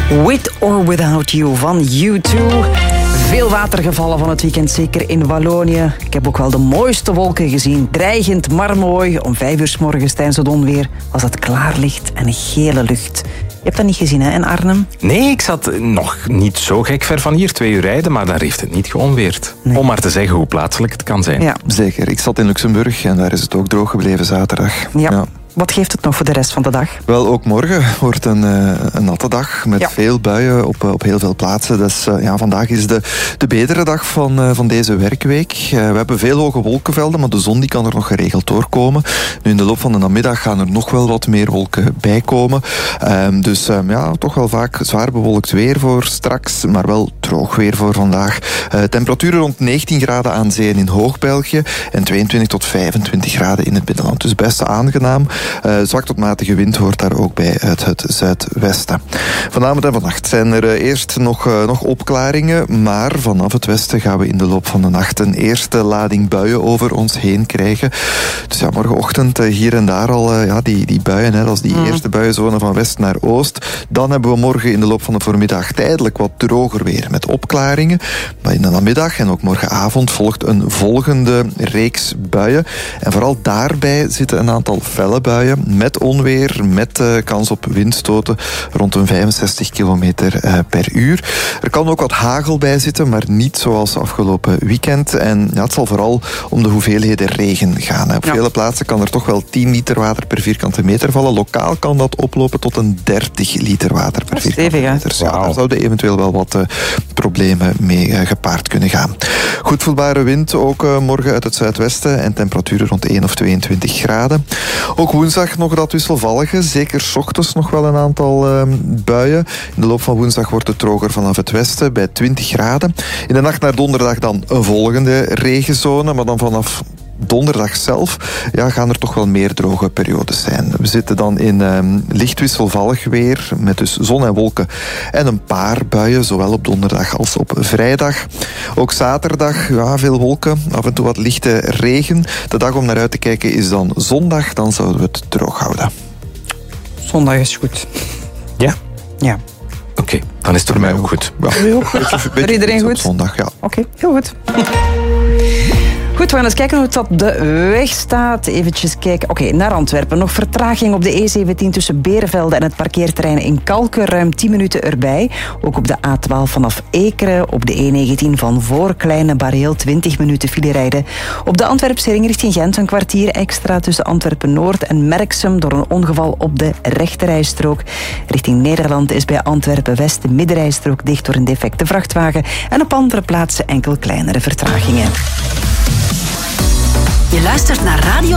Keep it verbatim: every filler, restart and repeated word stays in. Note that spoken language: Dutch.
With or Without You van U twee. Veel watergevallen van het weekend, zeker in Wallonië. Ik heb ook wel de mooiste wolken gezien. Dreigend, maar mooi. Om vijf uur 's morgens tijdens het onweer was het klaarlicht en een gele lucht. Je hebt dat niet gezien, hè, in Arnhem? Nee, ik zat nog niet zo gek ver van hier, twee uur rijden, maar daar heeft het niet geonweerd. Nee. Om maar te zeggen hoe plaatselijk het kan zijn. Ja. Zeker. Ik zat in Luxemburg en daar is het ook droog gebleven zaterdag. Ja. ja. Wat geeft het nog voor de rest van de dag? Wel, ook morgen wordt een, uh, een natte dag met ja. veel buien op, op heel veel plaatsen. Dus uh, ja, vandaag is de, de betere dag van, uh, van deze werkweek. Uh, we hebben veel hoge wolkenvelden, maar de zon die kan er nog geregeld doorkomen. Nu in de loop van de namiddag gaan er nog wel wat meer wolken bijkomen. Um, dus um, ja, toch wel vaak zwaar bewolkt weer voor straks, maar wel droog weer voor vandaag. Uh, temperaturen rond negentien graden aan zee en in Hoog-België en tweeëntwintig tot vijfentwintig graden in het binnenland. Dus best aangenaam. Uh, zwak tot matige wind hoort daar ook bij uit het zuidwesten. Vanavond en vannacht zijn er uh, eerst nog, uh, nog opklaringen, maar vanaf het westen gaan we in de loop van de nacht een eerste lading buien over ons heen krijgen. Dus ja, morgenochtend uh, hier en daar al uh, ja, die, die buien, hè, dat is die mm. eerste buienzone van west naar oost. Dan hebben we morgen in de loop van de voormiddag tijdelijk wat droger weer met opklaringen. Maar in de namiddag en ook morgenavond volgt een volgende reeks buien. En vooral daarbij zitten een aantal felle buien met onweer, met uh, kans op windstoten rond een vijfenzestig kilometer uh, per uur. Er kan ook wat hagel bij zitten, maar niet zoals afgelopen weekend. En ja, het zal vooral om de hoeveelheden regen gaan. Hè. Op ja. vele plaatsen kan er toch wel tien liter water per vierkante meter vallen. Lokaal kan dat oplopen tot een dertig liter water per vierkante meter. Ja, wow. Daar zouden eventueel wel wat uh, problemen mee uh, gepaard kunnen gaan. Goed voelbare wind ook uh, morgen uit het zuidwesten en temperaturen rond één of tweeëntwintig graden. Ook woensdag nog dat wisselvallige, zeker 's ochtends nog wel een aantal uh, buien. In de loop van woensdag wordt het droger vanaf het westen bij twintig graden. In de nacht naar donderdag dan een volgende regenzone, maar dan vanaf donderdag zelf ja, gaan er toch wel meer droge periodes zijn. We zitten dan in um, licht wisselvallig weer, met dus zon en wolken en een paar buien, zowel op donderdag als op vrijdag. Ook zaterdag, ja, veel wolken, af en toe wat lichte regen. De dag om naar uit te kijken is dan zondag, dan zouden we het droog houden. Zondag is goed. Ja? Ja. Oké, okay, dan is het voor mij ook goed. Ja. Voor iedereen goed? Zondag, ja. Oké, okay, heel goed. Goed, we gaan eens kijken hoe het op de weg staat. Eventjes kijken. Oké, okay, naar Antwerpen. Nog vertraging op de E zeventien tussen Berenvelde en het parkeerterrein in Kalken. Ruim tien minuten erbij. Ook op de A twaalf vanaf Ekeren. Op de E negentien van voor Kleine Bareel twintig minuten file rijden. Op de Antwerpse ring richting Gent een kwartier extra tussen Antwerpen-Noord en Merksem door een ongeval op de rechterrijstrook. Richting Nederland is bij Antwerpen-West de middenrijstrook dicht door een defecte vrachtwagen. En op andere plaatsen enkel kleinere vertragingen. Je luistert naar Radio